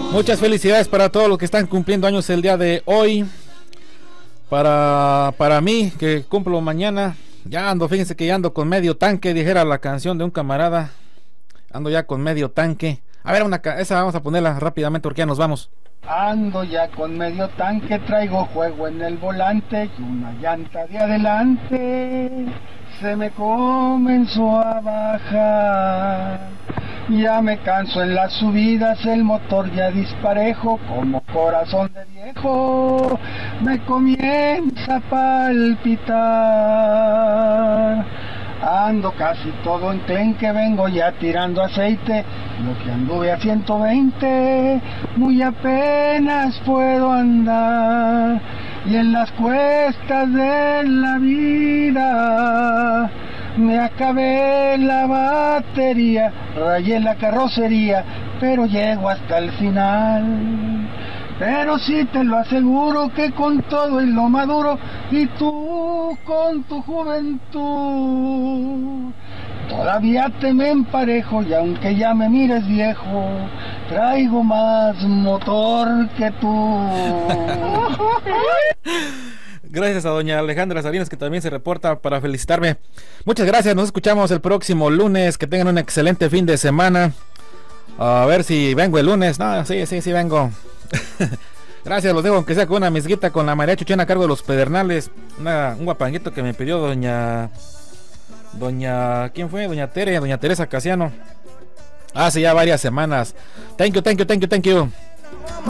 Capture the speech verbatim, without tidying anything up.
Muchas felicidades para todos los que están cumpliendo años el día de hoy. Para, para mí, que cumplo mañana, ya ando, fíjense que ya ando con medio tanque, dijera la canción de un camarada. Ando ya con medio tanque. A ver, una, esa vamos a ponerla rápidamente porque ya nos vamos. Ando ya con medio tanque, traigo juego en el volante y una llanta de adelante se me comenzó a bajar. Ya me canso en las subidas, el motor ya disparejo, como corazón de viejo me comienza a palpitar. Ando casi todo en tenque, vengo ya tirando aceite, lo que anduve a ciento veinte, muy apenas puedo andar. Y en las cuestas de la vida me acabé la batería, rayé la carrocería, pero llego hasta el final. Pero sí te lo aseguro que con todo y lo maduro, y tú con tu juventud, todavía te me emparejo, y aunque ya me mires viejo, traigo más motor que tú. Gracias a doña Alejandra Salinas, que también se reporta para felicitarme. Muchas gracias, nos escuchamos el próximo lunes. Que tengan un excelente fin de semana. A ver si vengo el lunes. No, sí, sí, sí vengo. Gracias, los dejo aunque sea con una misguita con la María Chuchena a cargo de los Pedernales. Una, un guapanguito que me pidió doña... Doña... ¿Quién fue? Doña Tere, doña Teresa Casiano. Hace ya varias semanas. Thank you, thank you, thank you, thank you.